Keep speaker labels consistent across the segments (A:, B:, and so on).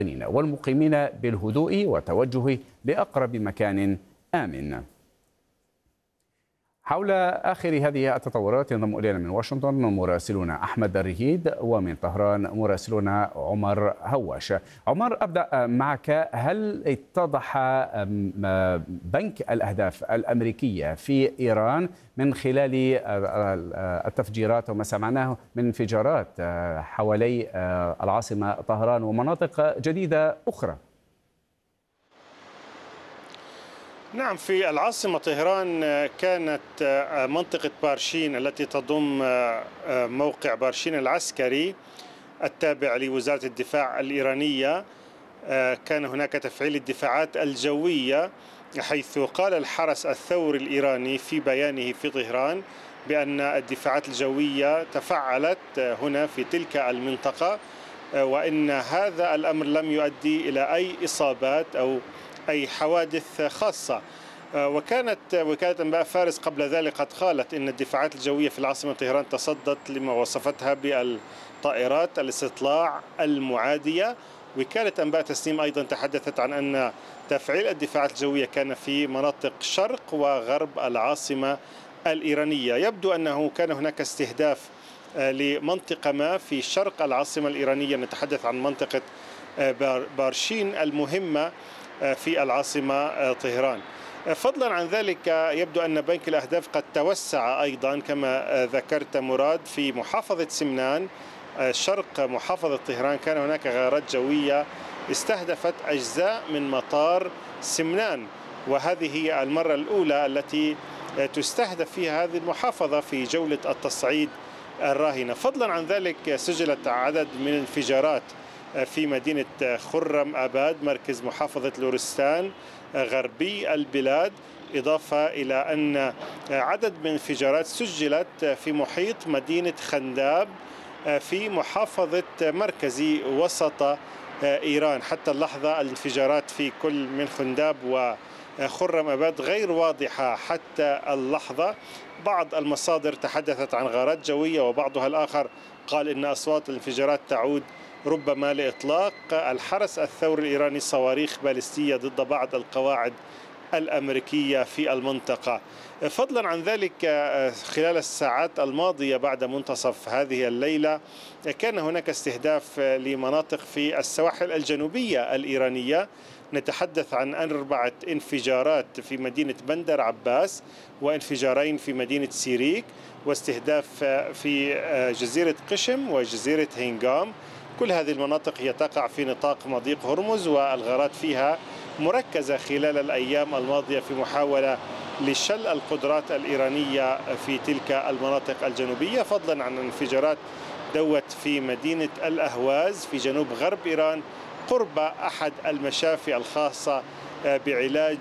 A: والمقيمين بالهدوء والتوجه لأقرب مكان آمن. حول آخر هذه التطورات ينضم إلينا من واشنطن مراسلنا أحمد الرهيد، ومن طهران مراسلنا عمر هواش. عمر، أبدأ معك. هل اتضح بنك الأهداف الأمريكية في إيران من خلال التفجيرات وما سمعناه من انفجارات حوالي العاصمة طهران ومناطق جديدة أخرى؟
B: نعم، في العاصمة طهران كانت منطقة بارشين التي تضم موقع بارشين العسكري التابع لوزارة الدفاع الإيرانية. كان هناك تفعيل الدفاعات الجوية، حيث قال الحرس الثوري الإيراني في بيانه في طهران بأن الدفاعات الجوية تفعلت هنا في تلك المنطقة، وإن هذا الأمر لم يؤدي إلى أي إصابات أو أي حوادث خاصة. وكانت وكالة أنباء فارس قبل ذلك قد قالت إن الدفاعات الجوية في العاصمة طهران تصدت لما وصفتها بالطائرات الاستطلاع المعادية. وكالة أنباء تسنيم أيضا تحدثت عن أن تفعيل الدفاعات الجوية كان في مناطق شرق وغرب العاصمة الإيرانية. يبدو أنه كان هناك استهداف لمنطقة ما في شرق العاصمة الإيرانية، نتحدث عن منطقة بارشين المهمة في العاصمة طهران. فضلا عن ذلك، يبدو أن بنك الأهداف قد توسع أيضا كما ذكرت مراد في محافظة سمنان شرق محافظة طهران. كان هناك غارات جوية استهدفت أجزاء من مطار سمنان، وهذه هي المرة الأولى التي تستهدف فيها هذه المحافظة في جولة التصعيد الراهنة. فضلا عن ذلك، سجلت عدد من الانفجارات في مدينة خرم أباد مركز محافظة لورستان غربي البلاد، إضافة إلى أن عدد من الانفجارات سجلت في محيط مدينة خنداب في محافظة مركزي وسط إيران. حتى اللحظة الانفجارات في كل من خنداب وخرم أباد غير واضحة حتى اللحظة. بعض المصادر تحدثت عن غارات جوية، وبعضها الآخر قال إن أصوات الانفجارات تعود ربما لإطلاق الحرس الثوري الإيراني صواريخ باليستية ضد بعض القواعد الأمريكية في المنطقة. فضلا عن ذلك، خلال الساعات الماضية بعد منتصف هذه الليلة كان هناك استهداف لمناطق في السواحل الجنوبية الإيرانية. نتحدث عن 4 انفجارات في مدينة بندر عباس، وانفجارين في مدينة سيريك، واستهداف في جزيرة قشم وجزيرة هينغام. كل هذه المناطق هي تقع في نطاق مضيق هرمز، والغارات فيها مركزة خلال الأيام الماضية في محاولة لشل القدرات الإيرانية في تلك المناطق الجنوبية. فضلا عن انفجارات دوت في مدينة الأهواز في جنوب غرب إيران قرب أحد المشافي الخاصة بعلاج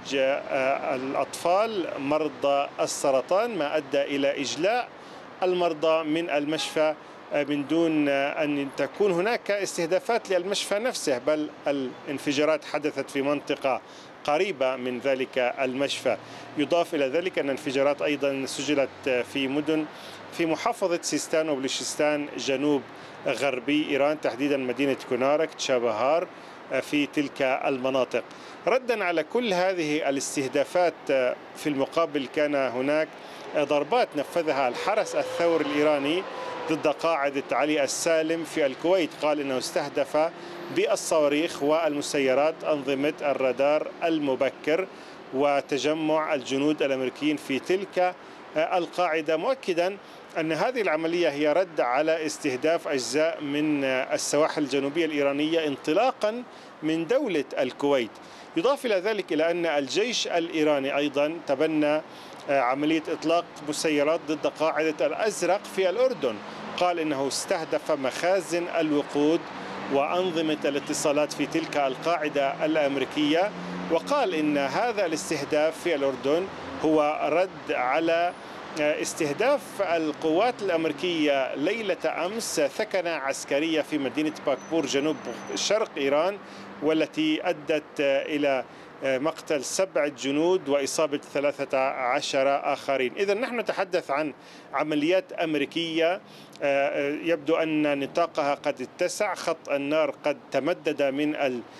B: الأطفال مرضى السرطان، ما أدى إلى إجلاء المرضى من المشفى من دون أن تكون هناك استهدافات للمشفى نفسه، بل الانفجارات حدثت في منطقة قريبة من ذلك المشفى. يضاف إلى ذلك أن انفجارات أيضا سجلت في مدن في محافظة سيستان وبلوشستان جنوب غربي إيران، تحديدا مدينة كونارك تشابهار في تلك المناطق. ردا على كل هذه الاستهدافات، في المقابل كان هناك ضربات نفذها الحرس الثوري الإيراني ضد قاعدة علي السالم في الكويت. قال إنه استهدف بالصواريخ والمسيرات أنظمة الرادار المبكر وتجمع الجنود الأمريكيين في تلك القاعدة، مؤكدا أن هذه العملية هي رد على استهداف أجزاء من السواحل الجنوبية الإيرانية انطلاقا من دولة الكويت. يضاف إلى ذلك إلى أن الجيش الإيراني أيضا تبنى عملية إطلاق مسيرات ضد قاعدة الأزرق في الأردن. قال إنه استهدف مخازن الوقود وأنظمة الاتصالات في تلك القاعدة الأمريكية، وقال إن هذا الاستهداف في الأردن هو رد على استهداف القوات الأمريكية ليلة أمس ثكنة عسكرية في مدينة باكبور جنوب شرق إيران، والتي أدت إلى مقتل 7 جنود وإصابة 13 آخرين. إذا نحن نتحدث عن عمليات أمريكية يبدو أن نطاقها قد اتسع، خط النار قد تمدد من